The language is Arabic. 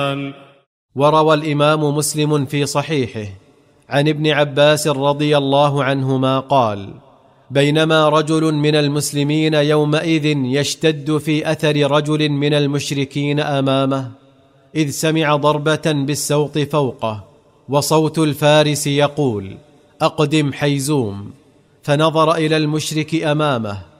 وروى الإمام مسلم في صحيحه عن ابن عباس رضي الله عنهما قال: بينما رجل من المسلمين يومئذ يشتد في أثر رجل من المشركين أمامه، إذ سمع ضربة بالسوط فوقه، وصوت الفارس يقول: أقدم حيزوم، فنظر إلى المشرك أمامه